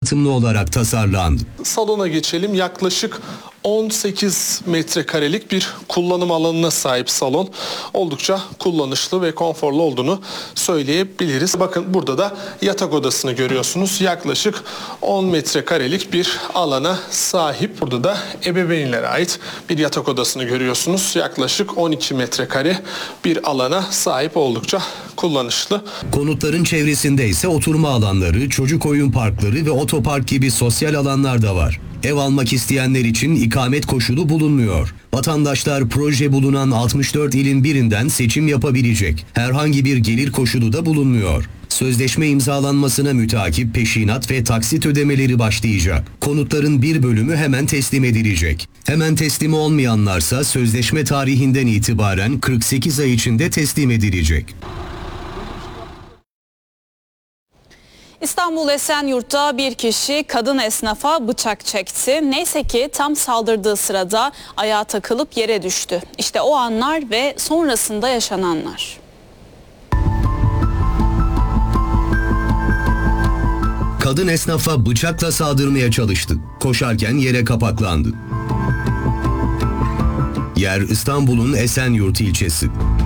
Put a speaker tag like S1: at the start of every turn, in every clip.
S1: yalıtımlı olarak tasarlandı.
S2: Salona geçelim. Yaklaşık 18 metrekarelik bir kullanım alanına sahip salon. Oldukça kullanışlı ve konforlu olduğunu söyleyebiliriz. Bakın burada da yatak odasını görüyorsunuz. Yaklaşık 10 metrekarelik bir alana sahip. Burada da ebeveynlere ait bir yatak odasını görüyorsunuz. Yaklaşık 12 metrekare bir alana sahip, oldukça kullanışlı.
S1: Konutların çevresinde ise oturma alanları, çocuk oyun parkları ve otopark gibi sosyal alanlar da var. Ev almak isteyenler için ikamet koşulu bulunmuyor. Vatandaşlar proje bulunan 64 ilin birinden seçim yapabilecek. Herhangi bir gelir koşulu da bulunmuyor. Sözleşme imzalanmasına mütakip peşinat ve taksit ödemeleri başlayacak. Konutların bir bölümü hemen teslim edilecek. Hemen teslim olmayanlarsa sözleşme tarihinden itibaren 48 ay içinde teslim edilecek.
S3: İstanbul Esenyurt'ta bir kişi kadın esnafa bıçak çekti. Neyse ki tam saldırdığı sırada ayağa takılıp yere düştü. İşte o anlar ve sonrasında yaşananlar.
S1: Kadın esnafa bıçakla saldırmaya çalıştı. Koşarken yere kapaklandı. Yer İstanbul'un Esenyurt ilçesi.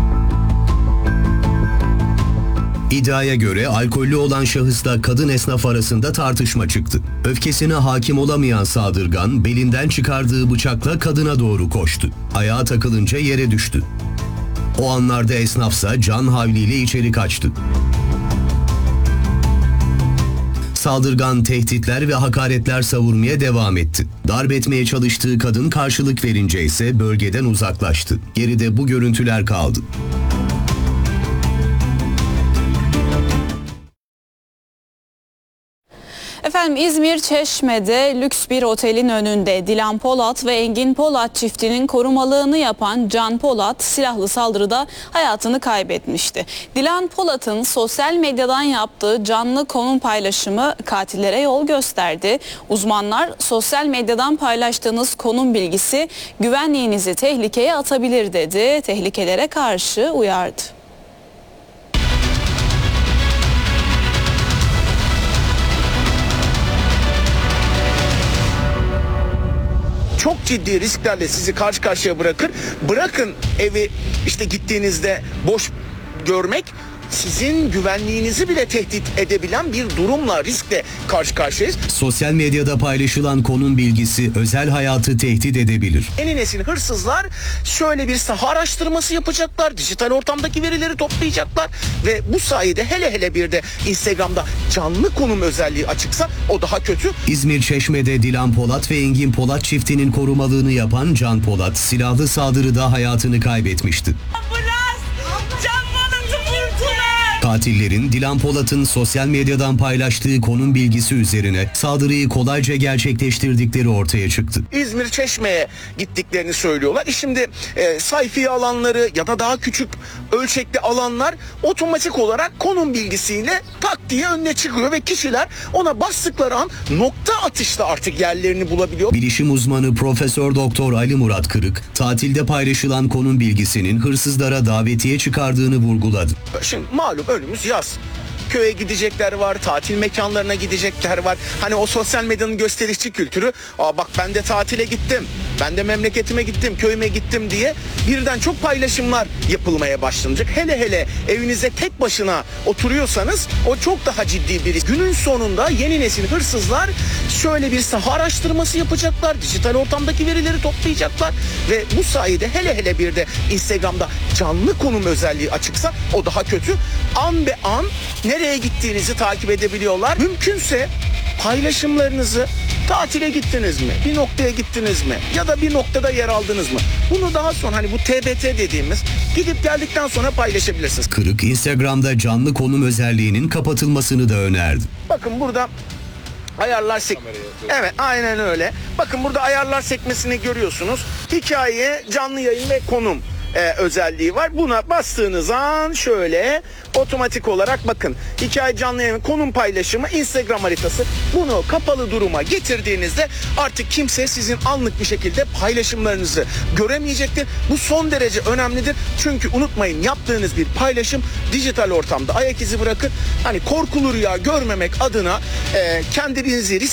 S1: İddiaya göre alkollü olan şahısla kadın esnaf arasında tartışma çıktı. Öfkesine hakim olamayan saldırgan belinden çıkardığı bıçakla kadına doğru koştu. Ayağa takılınca yere düştü. O anlarda esnafsa can havliyle içeri kaçtı. Saldırgan tehditler ve hakaretler savurmaya devam etti. Darp etmeye çalıştığı kadın karşılık verince ise bölgeden uzaklaştı. Geride bu görüntüler kaldı.
S3: Efendim, İzmir Çeşme'de lüks bir otelin önünde Dilan Polat ve Engin Polat çiftinin korumalığını yapan Can Polat silahlı saldırıda hayatını kaybetmişti. Dilan Polat'ın sosyal medyadan yaptığı canlı konum paylaşımı katillere yol gösterdi. Uzmanlar sosyal medyadan paylaştığınız konum bilgisi güvenliğinizi tehlikeye atabilir dedi. Tehlikelere karşı uyardı.
S4: Çok ciddi risklerle sizi karşı karşıya bırakır. Bırakın evi işte gittiğinizde boş görmek, sizin güvenliğinizi bile tehdit edebilen bir durumla, riskle karşı karşıyayız.
S1: Sosyal medyada paylaşılan konum bilgisi özel hayatı tehdit edebilir.
S4: Yeni nesil hırsızlar şöyle bir saha araştırması yapacaklar, dijital ortamdaki verileri toplayacaklar ve bu sayede hele bir de Instagram'da canlı konum özelliği açıksa o daha kötü.
S1: İzmir Çeşme'de Dilan Polat ve Engin Polat çiftinin korumalığını yapan Can Polat silahlı saldırıda hayatını kaybetmişti. Katillerin Dilan Polat'ın sosyal medyadan paylaştığı konum bilgisi üzerine saldırıyı kolayca gerçekleştirdikleri ortaya çıktı.
S4: İzmir Çeşme'ye gittiklerini söylüyorlar. Şimdi sayfiye alanları ya da daha küçük ölçekli alanlar otomatik olarak konum bilgisiyle tak diye önüne çıkıyor ve kişiler ona bastıkları an nokta atışta artık yerlerini bulabiliyor.
S1: Bilişim uzmanı Profesör Doktor Ali Murat Kırık, tatilde paylaşılan konum bilgisinin hırsızlara davetiye çıkardığını vurguladı.
S4: Şimdi malum önümüz yaz. Köye gidecekler var, tatil mekanlarına gidecekler var. Hani o sosyal medyanın gösterişçi kültürü, bak ben de tatile gittim, ben de memleketime gittim, köyüme gittim diye birden çok paylaşımlar yapılmaya başlanacak. Hele evinizde tek başına oturuyorsanız o çok daha ciddi bir risk. Günün sonunda yeni nesil hırsızlar şöyle bir saha araştırması yapacaklar, dijital ortamdaki verileri toplayacaklar ve bu sayede hele bir de Instagram'da canlı konum özelliği açıksa o daha kötü. An be an nereye gittiğinizi takip edebiliyorlar. Mümkünse paylaşımlarınızı, tatile gittiniz mi, bir noktaya gittiniz mi ya da bir noktada yer aldınız mı, bunu daha sonra hani bu TBT dediğimiz gidip geldikten sonra paylaşabilirsiniz.
S1: Kırık Instagram'da canlı konum özelliğinin kapatılmasını da önerdi.
S4: Bakın burada ayarlar evet, aynen öyle. Bakın burada ayarlar sekmesini görüyorsunuz. Hikaye, canlı yayın ve konum özelliği var. Buna bastığınız an şöyle otomatik olarak bakın hikaye, canlı yayın, konum paylaşımı, Instagram haritası, bunu kapalı duruma getirdiğinizde artık kimse sizin anlık bir şekilde paylaşımlarınızı göremeyecektir. Bu son derece önemlidir. Çünkü unutmayın, yaptığınız bir paylaşım dijital ortamda ayak izi bırakır. Hani korkulu rüya görmemek adına kendinizi